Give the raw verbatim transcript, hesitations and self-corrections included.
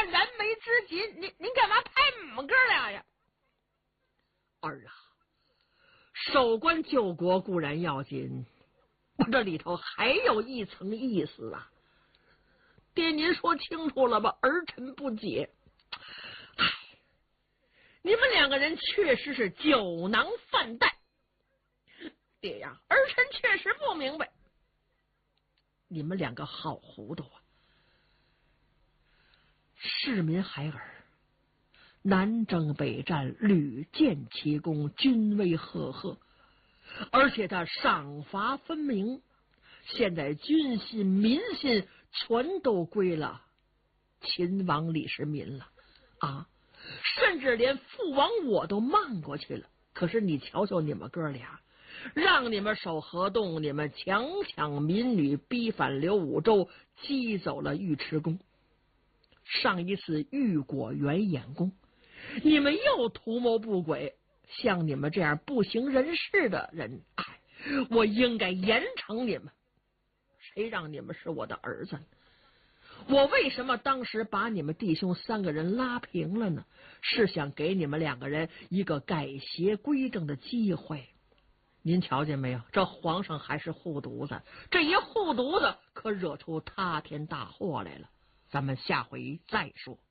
燃眉之急，您您干嘛拍我们哥俩呀？儿啊，守关救国固然要紧，这里头还有一层意思啊。爹，您说清楚了吧？儿臣不解。唉，你们两个人确实是酒囊饭袋。爹呀，儿臣确实不明白。你们两个好糊涂啊！市民孩儿南征北战，屡建奇功，军威赫赫，而且他赏罚分明。现在军心民心全都归了秦王李世民了啊！甚至连父王我都慢过去了。可是你瞧瞧你们哥俩，让你们守河洞，你们强抢民女，逼反刘武周，击走了尉迟恭。上一次玉果园掩攻，你们又图谋不轨。像你们这样不省人事的人，哎，我应该严惩你们。谁让你们是我的儿子呢？我为什么当时把你们弟兄三个人拉平了呢？是想给你们两个人一个改邪归正的机会。您瞧见没有？这皇上还是护犊子，这一护犊子可惹出塌天大祸来了。咱们下回再说。